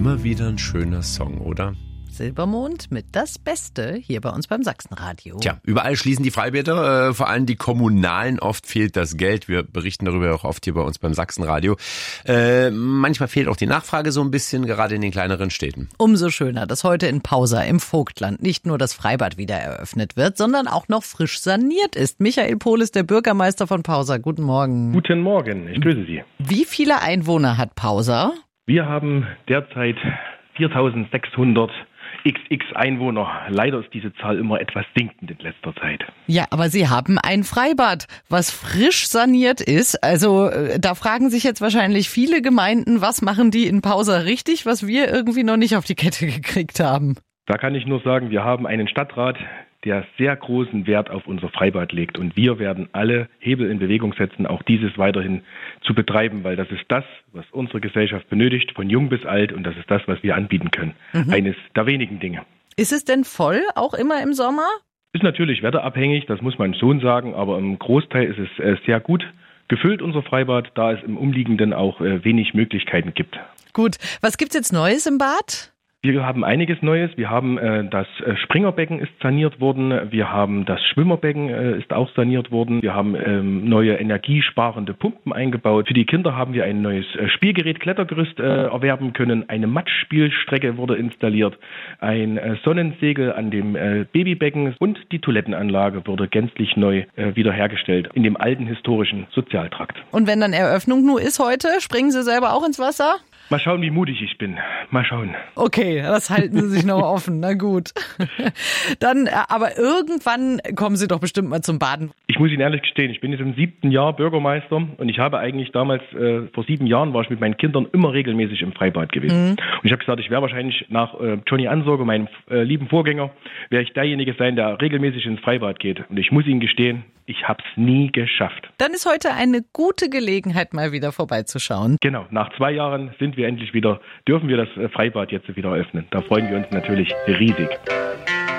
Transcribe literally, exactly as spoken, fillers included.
immer wieder ein schöner Song, oder? Silbermond mit Das Beste hier bei uns beim Sachsenradio. Tja, überall schließen die Freibäder, äh, vor allem die kommunalen. Oft fehlt das Geld. Wir berichten darüber auch oft hier bei uns beim Sachsenradio. Äh, manchmal fehlt auch die Nachfrage so ein bisschen, gerade in den kleineren Städten. Umso schöner, dass heute in Pausa im Vogtland nicht nur das Freibad wieder eröffnet wird, sondern auch noch frisch saniert ist. Michael Pohl ist der Bürgermeister von Pausa. Guten Morgen. Guten Morgen, ich grüße Sie. Wie viele Einwohner hat Pausa? Wir haben derzeit viertausendsechshundert X X Einwohner. Leider ist diese Zahl immer etwas sinkend in letzter Zeit. Ja, aber Sie haben ein Freibad, was frisch saniert ist. Also äh, da fragen sich jetzt wahrscheinlich viele Gemeinden, was machen die in Pausa richtig, was wir irgendwie noch nicht auf die Kette gekriegt haben. Da kann ich nur sagen, wir haben einen Stadtrat, der sehr großen Wert auf unser Freibad legt. Und wir werden alle Hebel in Bewegung setzen, auch dieses weiterhin zu betreiben, weil das ist das, was unsere Gesellschaft benötigt, von jung bis alt. Und das ist das, was wir anbieten können. Mhm. Eines der wenigen Dinge. Ist es denn voll, auch immer im Sommer? Ist natürlich wetterabhängig, das muss man schon sagen. Aber im Großteil ist es sehr gut gefüllt, unser Freibad, da es im Umliegenden auch wenig Möglichkeiten gibt. Gut, was gibt's jetzt Neues im Bad? Wir haben einiges Neues. Wir haben äh, das Springerbecken ist saniert worden. Wir haben das Schwimmerbecken äh, ist auch saniert worden. Wir haben ähm, neue energiesparende Pumpen eingebaut. Für die Kinder haben wir ein neues äh, Spielgerät, Klettergerüst äh, erwerben können. Eine Matschspielstrecke wurde installiert. Ein äh, Sonnensegel an dem äh, Babybecken und die Toilettenanlage wurde gänzlich neu äh, wiederhergestellt in dem alten historischen Sozialtrakt. Und wenn dann Eröffnung nur ist heute, springen Sie selber auch ins Wasser? Mal schauen, wie mutig ich bin. Mal schauen. Okay, das halten Sie sich noch offen. Na gut. Dann, aber irgendwann kommen Sie doch bestimmt mal zum Baden. Ich muss Ihnen ehrlich gestehen, ich bin jetzt im siebten Jahr Bürgermeister und ich habe eigentlich damals, äh, vor sieben Jahren war ich mit meinen Kindern immer regelmäßig im Freibad gewesen. Mhm. Und ich habe gesagt, ich wäre wahrscheinlich nach äh, Johnny Ansorge, meinem äh, lieben Vorgänger, wäre ich derjenige sein, der regelmäßig ins Freibad geht. Und ich muss Ihnen gestehen, ich habe es nie geschafft. Dann ist heute eine gute Gelegenheit, mal wieder vorbeizuschauen. Genau, nach zwei Jahren sind wir endlich wieder, dürfen wir das Freibad jetzt wieder öffnen. Da freuen wir uns natürlich riesig.